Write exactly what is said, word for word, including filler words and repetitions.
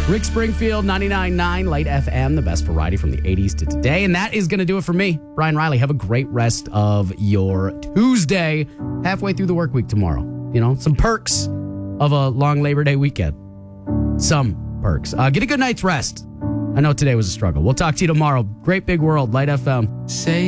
Rick Springfield, ninety-nine point nine Light F M, the best variety from the eighties to today. And that is going to do it for me, Brian Riley. Have a great rest of your Tuesday, halfway through the work week tomorrow. You know, some perks of a long Labor Day weekend. Some perks. Uh, get a good night's rest. I know today was a struggle. We'll talk to you tomorrow. Great big world, Light F M. Say